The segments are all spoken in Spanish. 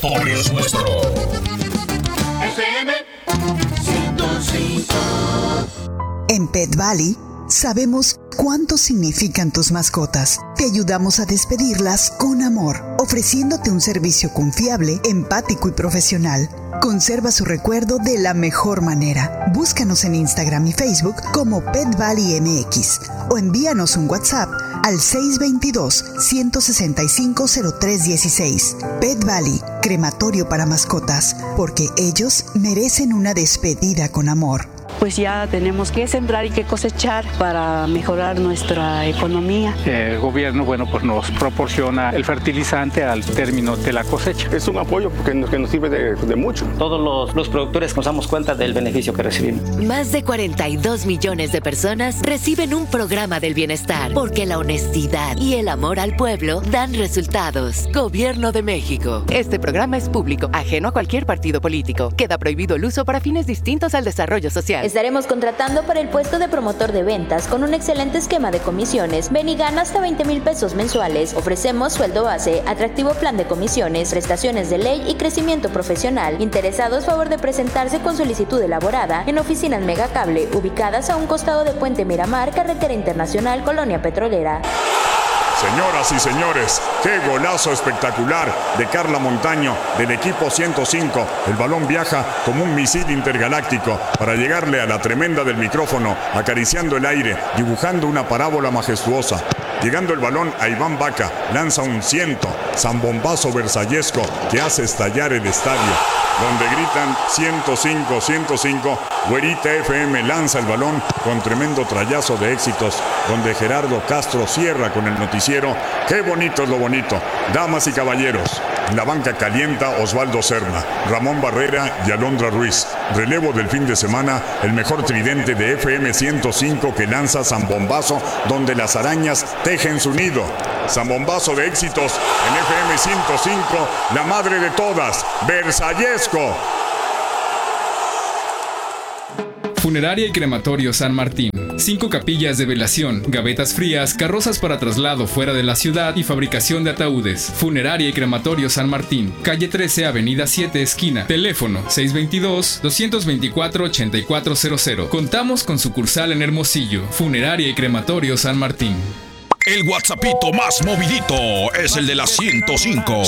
laboratorio es nuestro. FM 105. En Pet Valley sabemos cuánto significan tus mascotas. Te ayudamos a despedirlas con amor, ofreciéndote un servicio confiable, empático y profesional. Conserva su recuerdo de la mejor manera. Búscanos en Instagram y Facebook como Pet Valley MX o envíanos un WhatsApp al 622-165-0316. Pet Valley, crematorio para mascotas, porque ellos merecen una despedida con amor. Pues ya tenemos que sembrar y que cosechar para mejorar nuestra economía. El gobierno, pues nos proporciona el fertilizante al término de la cosecha. Es un apoyo porque nos sirve de mucho. Todos los productores nos damos cuenta del beneficio que recibimos. Más de 42 millones de personas reciben un programa del bienestar, porque la honestidad y el amor al pueblo dan resultados. Gobierno de México. Este programa es público, ajeno a cualquier partido político. Queda prohibido el uso para fines distintos al desarrollo social. Estaremos contratando para el puesto de promotor de ventas con un excelente esquema de comisiones. Ven y gana hasta 20,000 pesos mensuales. Ofrecemos sueldo base, atractivo plan de comisiones, prestaciones de ley y crecimiento profesional. Interesados, favor de presentarse con solicitud elaborada en oficinas Megacable, ubicadas a un costado de Puente Miramar, Carretera Internacional, Colonia Petrolera. Señoras y señores, qué golazo espectacular de Carla Montaño del equipo 105. El balón viaja como un misil intergaláctico para llegarle a la tremenda del micrófono, acariciando el aire, dibujando una parábola majestuosa. Llegando el balón a Iván Vaca, lanza un ciento, zambombazo versallesco que hace estallar el estadio, donde gritan 105, 105. Güerita FM lanza el balón con tremendo trayazo de éxitos, donde Gerardo Castro cierra con el noticiero. ¡Qué bonito es lo bonito! Damas y caballeros, en la banca calienta Osvaldo Serna, Ramón Barrera y Alondra Ruiz. Relevo del fin de semana, el mejor tridente de FM 105 que lanza Zambombazo, donde las arañas tejen su nido. Zambombazo de éxitos en FM 105, la madre de todas, Versallesco. Funeraria y Crematorio San Martín. 5 capillas de velación, gavetas frías, carrozas para traslado fuera de la ciudad y fabricación de ataúdes. Funeraria y Crematorio San Martín. Calle 13, Avenida 7, esquina. Teléfono 622-224-8400. Contamos con sucursal en Hermosillo. Funeraria y Crematorio San Martín. El WhatsAppito más movidito es el de la 105.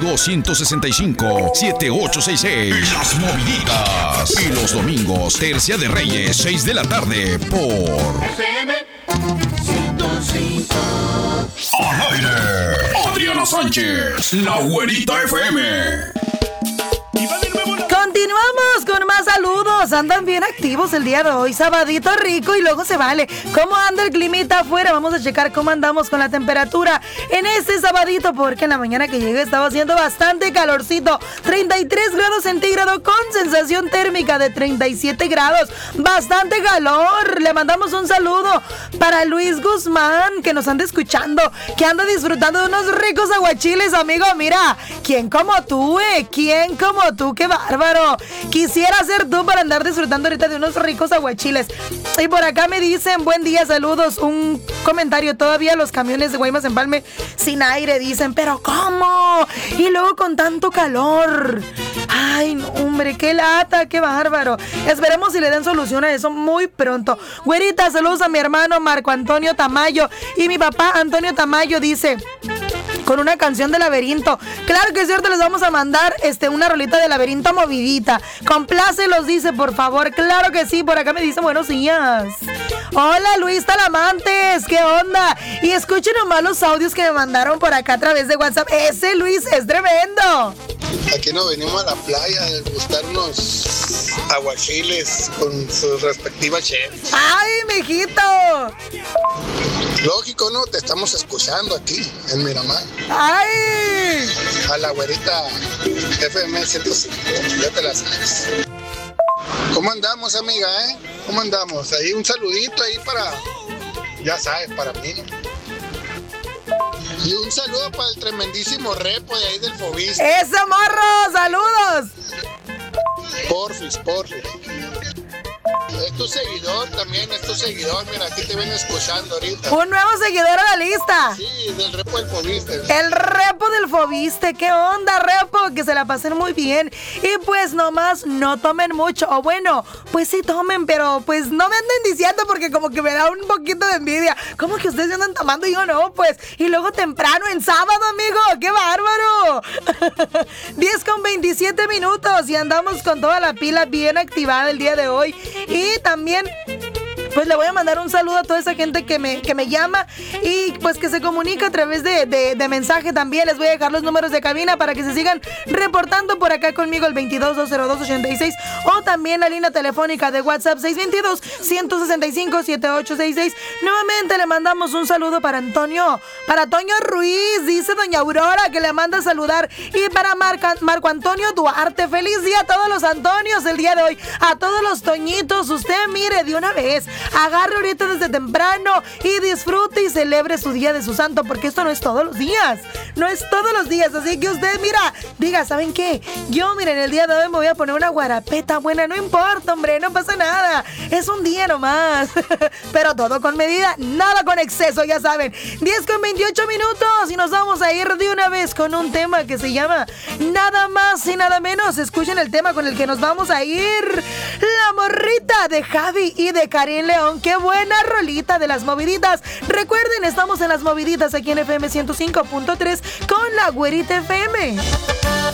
622-165-7866. Las moviditas. Y los domingos, Tercia de Reyes, 6 de la tarde, por FM 105. Al aire, Adriana Sánchez, la Güerita FM. Continuamos con más saludos. Andan bien activos el día de hoy. Sabadito rico y luego se vale. ¿Cómo anda el climita afuera? Vamos a checar cómo andamos con la temperatura en este sabadito, porque en la mañana que llegué estaba haciendo bastante calorcito. 33 grados centígrados con sensación térmica de 37 grados. Bastante calor. Le mandamos un saludo para Luis Guzmán, que nos anda escuchando, que anda disfrutando de unos ricos aguachiles, amigo. Mira, ¿quién como tú, ¿Quién como tú? ¡Qué bárbaro! Quisiera ser tú para andar disfrutando ahorita de unos ricos aguachiles. Y por acá me dicen, buen día, saludos. Un comentario, todavía los camiones de Guaymas Empalme sin aire, dicen, ¿pero cómo? Y luego con tanto calor. Ay, no, hombre, qué lata, qué bárbaro. Esperemos si le den solución a eso muy pronto. Güerita, saludos a mi hermano Marco Antonio Tamayo. Y mi papá Antonio Tamayo dice, con una canción de Laberinto. Claro que es cierto, les vamos a mandar una rolita de Laberinto movidita. Complácelos, dice, por favor. Claro que sí, por acá me dice buenos días. Hola, Luis Talamantes, ¿qué onda? Y escuchen nomás los audios que me mandaron por acá a través de WhatsApp. Ese Luis es tremendo. Aquí nos venimos a la playa a degustar unos aguachiles con sus respectivas chefs. ¡Ay, mijito! Lógico, ¿no? Te estamos escuchando aquí, en Miramar. ¡Ay! A la Güerita FM 105, ya te la sabes. ¿Cómo andamos, amiga, ¿Cómo andamos? Ahí un saludito ahí para, ya sabes, para mí. Y un saludo para el tremendísimo repo de ahí del Fobista. ¡Ese morro! ¡Saludos! Porfis. Es tu seguidor también, es tu seguidor. Mira, aquí te ven escuchando ahorita. Un nuevo seguidor a la lista. Sí, del Repo del Fobiste. El Repo del Fobiste. ¿Qué onda, Repo? Que se la pasen muy bien. Y pues nomás no tomen mucho. O bueno, pues sí tomen, pero pues no me anden diciendo porque como que me da un poquito de envidia. ¿Cómo que ustedes andan tomando y yo no? Pues, y luego temprano en sábado, amigo. ¡Qué bárbaro! 10:27 minutos y andamos con toda la pila bien activada el día de hoy. Y también pues le voy a mandar un saludo a toda esa gente que me llama y pues que se comunica a través de mensaje también. Les voy a dejar los números de cabina para que se sigan reportando por acá conmigo, el 22-202-86, o también la línea telefónica de WhatsApp 622-165-7866. Nuevamente le mandamos un saludo para Toño Ruiz, dice doña Aurora que le manda a saludar, y para Marco Antonio Duarte. Feliz día a todos los Antonios el día de hoy, a todos los Toñitos. Usted mire de una vez, agarre ahorita desde temprano y disfrute y celebre su día de su santo, porque esto no es todos los días, así que usted mira, diga, ¿saben qué? Yo miren, el día de hoy me voy a poner una guarapeta buena, no importa, hombre, no pasa nada, es un día nomás, pero todo con medida, nada con exceso, ya saben. 10:28 minutos y nos vamos a ir de una vez con un tema que se llama Nada Más y Nada Menos. Escuchen el tema con el que nos vamos a ir, La Morrita, de Javi y de Karim León. Qué buena rolita de las moviditas. Recuerden, estamos en las moviditas aquí en FM 105.3 con la Güerita FM.